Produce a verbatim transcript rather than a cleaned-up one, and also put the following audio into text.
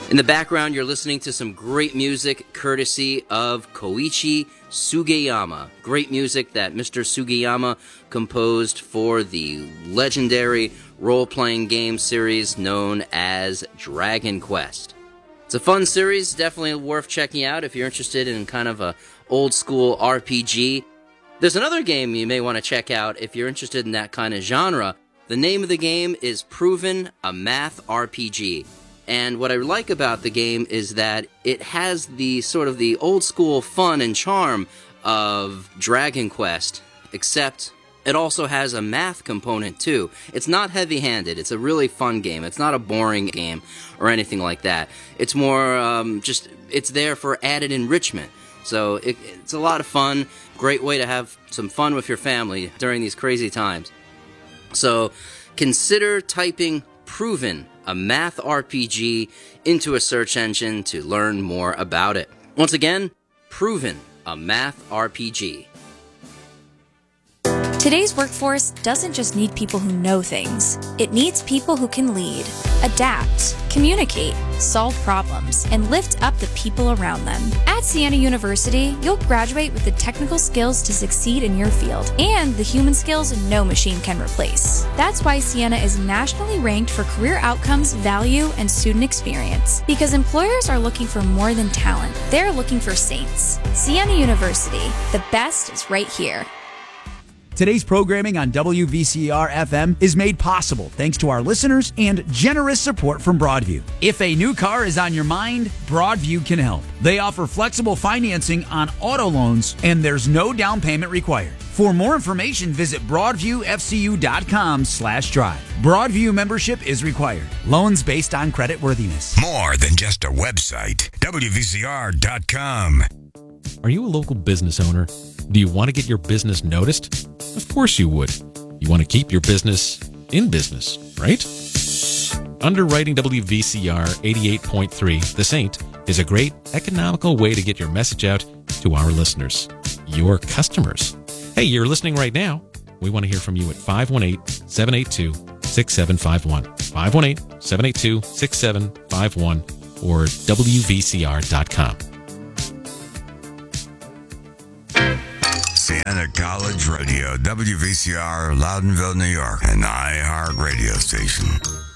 In the background, you're listening to some great music courtesy of Koichi Sugiyama. Great music that Mister Sugiyama composed for the legendary role-playing game series known as Dragon Quest. It's a fun series, definitely worth checking out if you're interested in kind of a old-school R P G. There's another game you may want to check out if you're interested in that kind of genre. The name of the game is Proven, a Math R P G. And what I like about the game is that it has the sort of the old-school fun and charm of Dragon Quest, except it also has a math component too. It's not heavy-handed. It's a really fun game. It's not a boring game or anything like that. It's more um, just, it's there for added enrichment. So it, it's a lot of fun. Great way to have some fun with your family during these crazy times. So consider typing Proven, a math R P G, into a search engine to learn more about it. Once again, Proven, a math R P G. Today's workforce doesn't just need people who know things. It needs people who can lead, adapt, communicate, solve problems, and lift up the people around them. At Siena University, you'll graduate with the technical skills to succeed in your field and the human skills no machine can replace. That's why Siena is nationally ranked for career outcomes, value, and student experience. Because employers are looking for more than talent. They're looking for saints. Siena University, the best is right here. Today's programming on W V C R F M is made possible thanks to our listeners and generous support from Broadview. If a new car is on your mind, Broadview can help. They offer flexible financing on auto loans, and there's no down payment required. For more information, visit broadviewfcu.com slash drive. Broadview membership is required. Loans based on credit worthiness. More than just a website. W V C R dot com. Are you a local business owner? Do you want to get your business noticed? Of course you would. You want to keep your business in business, right? Underwriting W V C R eighty-eight point three, The Saint, is a great economical way to get your message out to our listeners, your customers. Hey, you're listening right now. We want to hear from you at five one eight, seven eight two, six seven five one, five one eight, seven eight two, six seven five one, or W V C R dot com. Siena College Radio, W V C R, Loudonville, New York, an iHeart radio station.